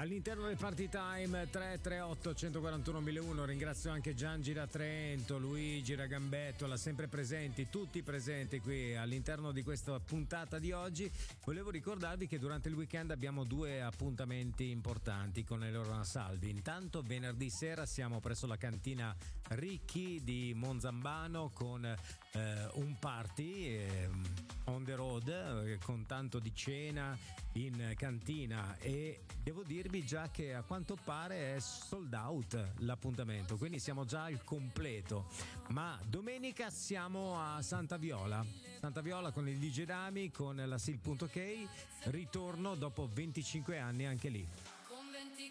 All'interno del Party Time 338 141 1001 ringrazio anche Giangi da Trento, Luigi Ragambettola, sempre presenti, tutti presenti qui all'interno di questa puntata di oggi. Volevo ricordarvi che durante il weekend abbiamo due appuntamenti importanti con Eleonora Salvi. Intanto venerdì sera siamo presso la cantina Ricchi di Monzambano con un party on the road con tanto di cena in cantina, e devo dirvi già che a quanto pare è sold out l'appuntamento, quindi siamo già al completo. Ma domenica siamo a Santa Viola con il DJ Dami, con la Sil.k, ritorno dopo 25 anni anche lì.